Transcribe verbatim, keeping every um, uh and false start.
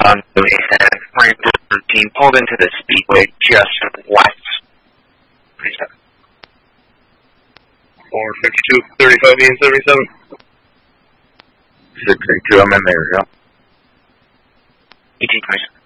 Um, and Marine thirteen pulled into the speedway just west. four fifty-two, thirty-five, E and seventy-seven. six eight two, I'm in there, yeah. eighteen twenty-seven.